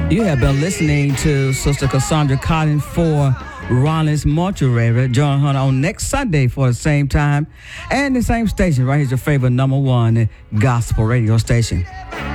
You have been listening to Sister Cassandra Collins for Rollins Mortuary. Join her on next Sunday for the same time and the same station. Right here's your favorite number one gospel radio station.